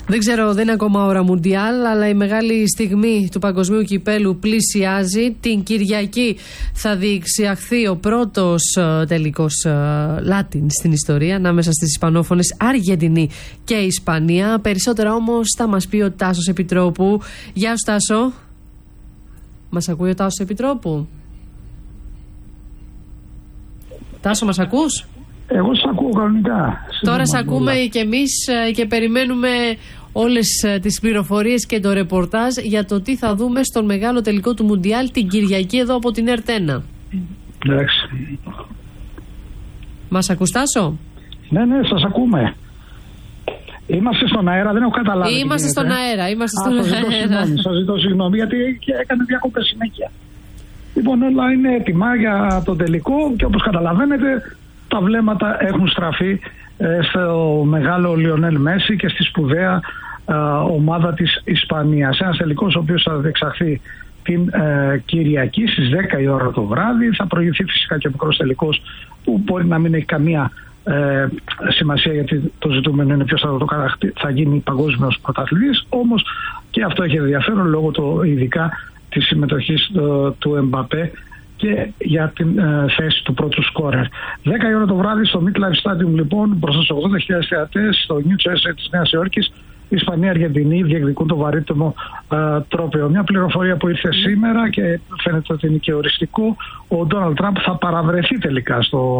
Δεν ξέρω, δεν είναι ακόμα ώρα Μουντιάλ, αλλά η μεγάλη στιγμή του παγκοσμίου κυπέλου πλησιάζει. Την Κυριακή θα διεξαχθεί ο πρώτος τελικός Λάτιν στην ιστορία, ανάμεσα στις ισπανόφωνες Αργεντινή και Ισπανία. Περισσότερα όμως θα μας πει ο Τάσος Επιτρόπου. Γεια σου, Τάσο. Μας ακούει ο Τάσος Επιτρόπου? Τάσο, μας ακούς? Εγώ σας ακούω κανονικά. Τώρα σε ακούμε και εμείς και περιμένουμε όλες τις πληροφορίες και το ρεπορτάζ για το τι θα δούμε στον μεγάλο τελικό του Μουντιάλ την Κυριακή εδώ από την ΕΡΤ1. Εντάξει. Μας ακούς, Τάσο? Ναι, σας ακούμε. Είμαστε στον αέρα, δεν έχω καταλάβει. Είμαστε στον αέρα. Σας ζητώ συγγνώμη γιατί έκανε διακοπές συνέχεια. Λοιπόν, όλα είναι έτοιμα για το τελικό και όπως καταλαβαίνετε τα βλέμματα έχουν στραφεί στο μεγάλο Λιονέλ Μέση και στη σπουδαία ομάδα της Ισπανίας. Ένας τελικός ο οποίος θα διεξαχθεί την Κυριακή στις 10 η ώρα το βράδυ. Θα προηγηθεί φυσικά και ο μικρός τελικός που μπορεί να μην έχει καμία σημασία, γιατί το ζητούμενο είναι ποιος θα γίνει παγκόσμιος πρωταθλητής. Όμως και αυτό έχει ενδιαφέρον λόγω ειδικά της συμμετοχής του Εμπαπέ και για την θέση του πρώτου σκόρερ. 10 η ώρα το βράδυ στο MetLife Stadium, λοιπόν, μπροστά στους 80.000 θεατές στο New Jersey της Νέας Υόρκης, Ισπανία-Αργεντινή διεκδικούν το βαρύτιμο τρόπαιο. Μια πληροφορία που ήρθε σήμερα και φαίνεται ότι είναι και οριστικό: ο Ντόναλντ Τραμπ θα παραβρεθεί τελικά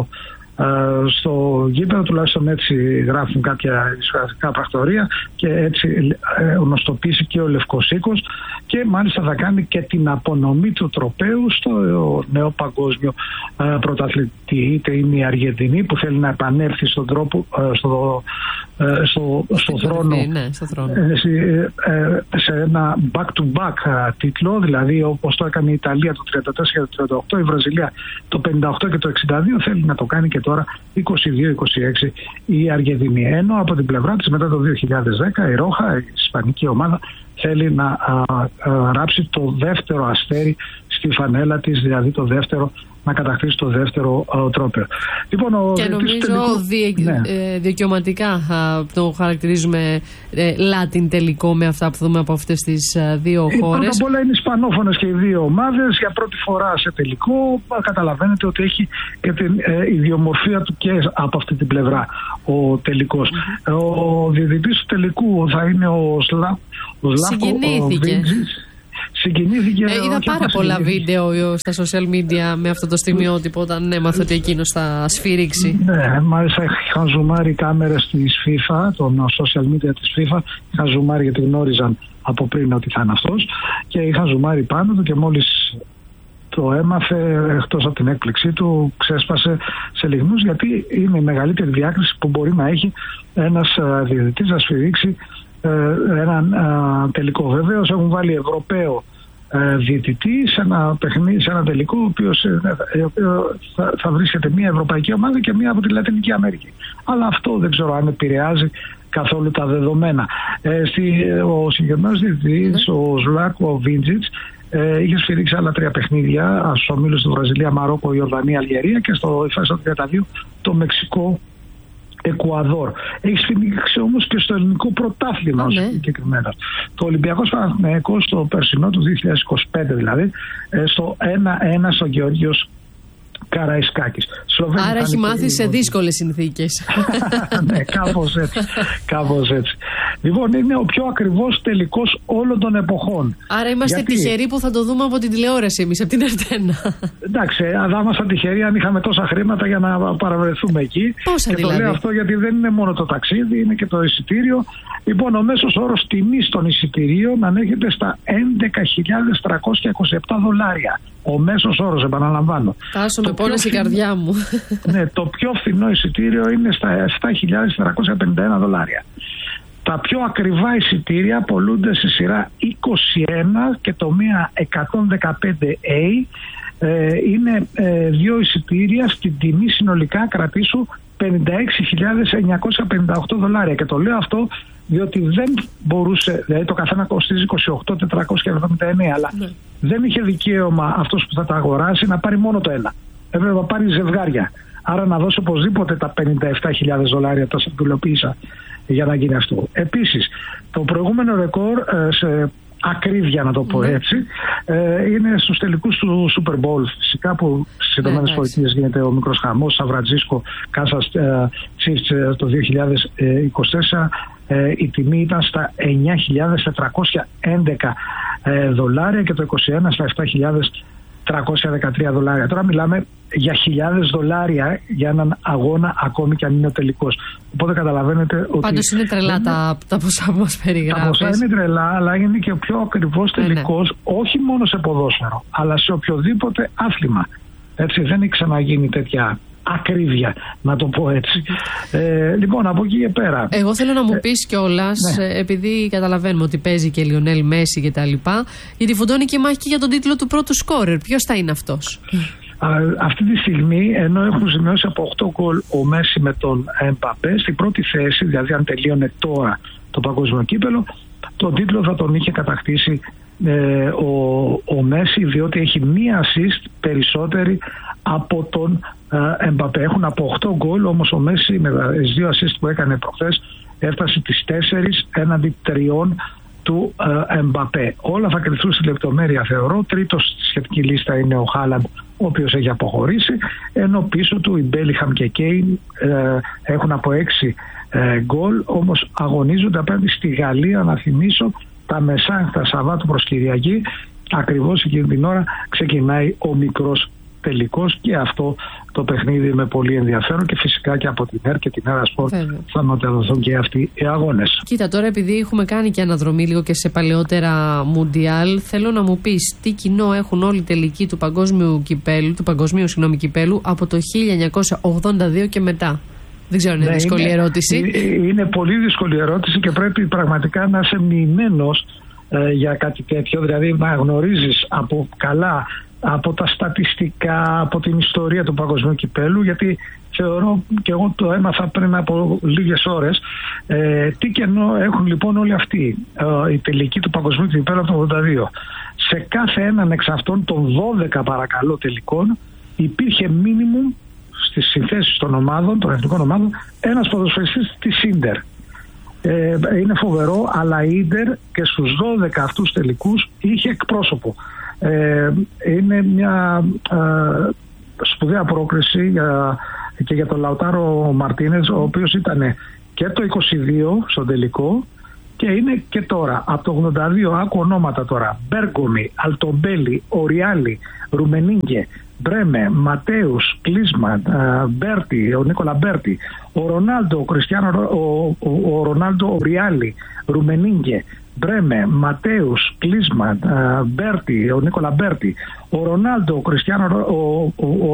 στο γήπεδο, τουλάχιστον έτσι γράφουν κάποια ισπανικά πρακτορία και έτσι γνωστοποιήσει και ο Λευκός Οίκος, και μάλιστα θα κάνει και την απονομή του τροπαίου στο νέο παγκόσμιο πρωταθλητή. Είτε είναι η Αργεντινή που θέλει να επανέλθει στον τρόπο στο θρόνο, σε ένα back-to-back τίτλο, δηλαδή όπως το έκανε η Ιταλία το 34 και το 38, η Βραζιλία το 58 και το 62, θέλει να το κάνει και τώρα 22-26 η Αργεντινή. Ενώ από την πλευρά της μετά το 2010 η Ρόχα, η ισπανική ομάδα, θέλει να ράψει το δεύτερο αστέρι στη φανέλα της, δηλαδή το δεύτερο, να κατακτήσει το δεύτερο τρόπαιο. Λοιπόν, και νομίζω δικαιωματικά το χαρακτηρίζουμε Λάτιν τελικό με αυτά που δούμε από αυτές τις δύο χώρες. Πρώτα απ' όλα είναι ισπανόφωνες και οι δύο ομάδες για πρώτη φορά σε τελικό. Καταλαβαίνετε ότι έχει και την ιδιομορφία του και από αυτή την πλευρά ο τελικός. Ο διαιτητής του τελικού θα είναι ο Σλάβκο Βίντσιτς. Είδα πάρα πολλά βίντεο στα social media με αυτό το στιγμιότυπο όταν έμαθα ότι εκείνος θα σφυρίξει. Ναι, μάλιστα είχαν ζουμάρει οι κάμερες της FIFA, των social media της FIFA, είχαν ζουμάρει γιατί γνώριζαν από πριν ότι θα είναι αυτός και είχαν ζουμάρει πάνω του και μόλις το έμαθε, εκτός από την έκπληξή του, ξέσπασε σε λιγμούς, γιατί είναι η μεγαλύτερη διάκριση που μπορεί να έχει ένας διαιτητής να σφυρίξει έναν τελικό. Βεβαίως έχουν βάλει Ευρωπαίο διαιτητή σε ένα παιχνίδι, σε ένα τελικό ο οποίος θα βρίσκεται μια ευρωπαϊκή ομάδα και μια από τη Λατινική Αμερική. Αλλά αυτό δεν ξέρω αν επηρεάζει καθόλου τα δεδομένα. Ο συγκεκριμένος διαιτητής, ο Σλάβκο Βίντσιτς, είχε σφυρίξει άλλα 3 παιχνίδια στους ομίλους του Βραζιλία, Μαρόκο, Ιορδανία, Αλγερία και στο ΙΦΑ 32 το Μεξικό, Εκουαδόρ. Έχει σφυρίξει όμως και στο ελληνικό πρωτάθλημα συγκεκριμένα. Το Ολυμπιακός Παναθηναϊκός στο περσινό του 2025 δηλαδή, στο 1-1 στο Γεώργιος Καραϊσκάκης. Άρα έχει μάθει σε δύσκολες συνθήκες. Ναι, κάπως έτσι. Λοιπόν, είναι ο πιο ακριβώς τελικός όλων των εποχών. Άρα είμαστε τυχεροί που θα το δούμε από την τηλεόραση εμείς, από την ΕΡΤ1. Εντάξει, θα ήμασταν τυχεροί αν είχαμε τόσα χρήματα για να παραβρεθούμε εκεί. Πόσα και δηλαδή? Το λέω αυτό γιατί δεν είναι μόνο το ταξίδι, είναι και το εισιτήριο. Λοιπόν, ο μέσος όρος τιμής των εισιτηρίων ανέρχεται στα $11.327. Ο μέσος όρος, επαναλαμβάνω. Τάσο, με πόνες η καρδιά μου. Ναι, το πιο φθηνό εισιτήριο είναι στα $7.451. Τα πιο ακριβά εισιτήρια πολλούνται σε σειρά 21 και το μία 115A. Είναι 2 εισιτήρια στην τιμή συνολικά, κρατήσου, $56.958. Και το λέω αυτό διότι δεν μπορούσε, δηλαδή το καθένα κοστίζει 28.479, αλλά δεν είχε δικαίωμα αυτός που θα τα αγοράσει να πάρει μόνο το ένα. Έπρεπε να πάρει ζευγάρια. Άρα να δώσει οπωσδήποτε τα $57.000, τα συμβουλοποίησα για να γίνει αυτό. Επίσης, το προηγούμενο ρεκόρ σε ακρίβεια, να το πω έτσι, είναι στους τελικούς του Super Bowl, φυσικά, που στις Ηνωμένες Πολιτείες γίνεται ο μικρός χαμός, Σαν Φραντζίσκο, Kansas Chiefs το 2024. Η τιμή ήταν στα $9.411 και το 2021 στα $7.313. Τώρα μιλάμε για χιλιάδες δολάρια για έναν αγώνα, ακόμη και αν είναι ο τελικός. Οπότε καταλαβαίνετε ότι... Πάντως είναι τρελά τα ποσά που μας περιγράφεις. Τα ποσά είναι τρελά, αλλά είναι και ο πιο ακριβώς τελικός, όχι μόνο σε ποδόσφαιρο, αλλά σε οποιοδήποτε άθλημα. Έτσι, δεν έχει ξαναγίνει τέτοια ακρίβεια, να το πω έτσι. Λοιπόν, από εκεί και πέρα. Εγώ θέλω να μου πεις κιόλας, επειδή καταλαβαίνουμε ότι παίζει και Λιονέλ Μέση και τα λοιπά, γιατί φουντώνει και μάχη και για τον τίτλο του πρώτου σκόρερ. Ποιος θα είναι αυτός? Αυτή τη στιγμή, ενώ έχουν σημειώσει από 8 γκολ ο Μέση με τον Εμπαπέ, στην πρώτη θέση, δηλαδή αν τελείωνε τώρα το παγκόσμιο κύπελο, τον τίτλο θα τον είχε κατακτήσει ο Μέση, διότι έχει μία assist περισσότερη από τον Εμπαπέ. Έχουν από 8 γκολ, όμως ο Μέση με τις 2 assist που έκανε προχθές έφτασε τις 4 έναντι 3 του Εμπαπέ. Όλα θα κρυφθούν στη λεπτομέρεια, θεωρώ. Τρίτος στη σχετική λίστα είναι ο Χάλαντ, ο οποίος έχει αποχωρήσει, ενώ πίσω του οι Μπέλιχαμ και Κέιν έχουν από 6 γκολ, όμως αγωνίζονται απέναντι στη Γαλλία, να θυμίσω, τα μεσάνυχτα Σαββάτου προς Κυριακή. Ακριβώς εκείνη την ώρα ξεκινάει ο μικρός τελικός και αυτό το παιχνίδι με πολύ ενδιαφέρον, και φυσικά και από την ΕΡ και την ΕΡΑ Σπορτ θα μεταδοθούν και αυτοί οι αγώνες. Κοίτα, τώρα επειδή έχουμε κάνει και αναδρομή λίγο και σε παλαιότερα Μουντιάλ, θέλω να μου πεις τι κοινό έχουν όλοι οι τελικοί του παγκοσμίου κυπέλου από το 1982 και μετά. Δεν ξέρω αν είναι δύσκολη ερώτηση. Είναι πολύ δύσκολη ερώτηση και πρέπει πραγματικά να είσαι μοιημένος για κάτι τέτοιο, δηλαδή να γνωρίζεις από τα στατιστικά, από την ιστορία του παγκοσμίου κυπέλου, γιατί θεωρώ, και εγώ το έμαθα πριν από λίγες ώρες, τι κενό έχουν λοιπόν όλοι αυτοί οι τελικοί του παγκοσμίου κυπέλου από το 82. Σε κάθε έναν εξ αυτών των 12 παρακαλώ τελικών υπήρχε μίνιμουμ στις συνθέσεις των ομάδων, των εθνικών ομάδων, ένας ποδοσφαιριστής της Ίντερ. Είναι φοβερό, αλλά η Ίντερ και στους 12 αυτούς τελικούς είχε εκπρόσωπο. Είναι μια σπουδαία πρόκριση και για τον Λαουτάρο Μαρτίνες, ο οποίος ήταν και το 22 στον τελικό και είναι και τώρα. Από το 82 άκου ονόματα τώρα: Μπέργκομι, Αλτομπέλη, Οριάλη, Ρουμενίγκε, Μπρέμε, Ματέους, Κλίσμαν, Μπέρτι, ο Νίκολα Μπέρτι, ο Ρονάλντο, ο Ρονάλντο Οριάλη, Ρουμενίγκε, Μπρέμε, Ματέους, Κλίσμαν, Μπέρτι, ο Νίκολα Μπέρτι, ο Ρονάλντο, ο